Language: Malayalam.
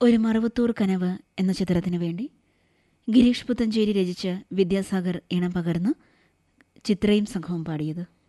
ഒരു മറവത്തൂർ കനവ് എന്ന ചിത്രത്തിനു വേണ്ടി ഗിരീഷ് പുത്തഞ്ചേരി രചിച്ച് വിദ്യാസാഗർ ഇണം പകർന്ന് ചിത്രയും സംഘവും പാടിയത്.